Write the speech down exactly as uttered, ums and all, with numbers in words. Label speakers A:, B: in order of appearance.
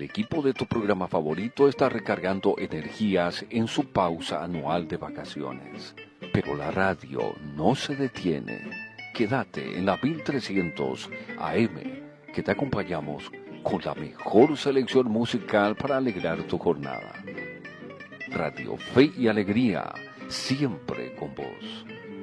A: equipo de tu programa favorito está recargando energías en su pausa anual de vacaciones. Pero la radio no se detiene. Quédate en la mil trescientos A M, que te acompañamos con la mejor selección musical para alegrar tu jornada. Radio Fe y Alegría, siempre con vos.